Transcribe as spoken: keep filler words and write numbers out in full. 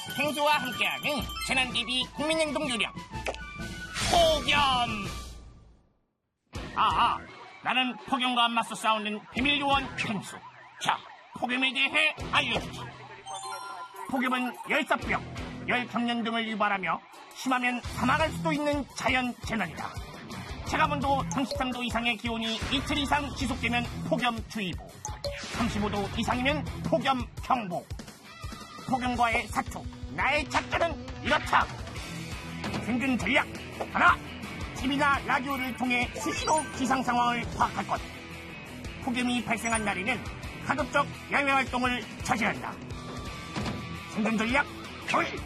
펭수와 함께하는 재난대비 국민행동 요령 폭염. 아아, 나는 폭염과 맞서 싸우는 비밀요원 펭수. 자, 폭염에 대해 알려주지. 폭염은 열사병, 열경련 등을 유발하며 심하면 사망할 수도 있는 자연재난이다. 체감온도 삼십삼 도 이상의 기온이 이틀 이상 지속되면 폭염주의보, 삼십오 도 이상이면 폭염경보. 폭염과의 사투, 나의 작전은 이렇다. 생존 전략 하나, 티비나 라디오를 통해 수시로 기상 상황을 파악할 것. 폭염이 발생한 날에는 가급적 야외 활동을 자제한다. 생존 전략 둘,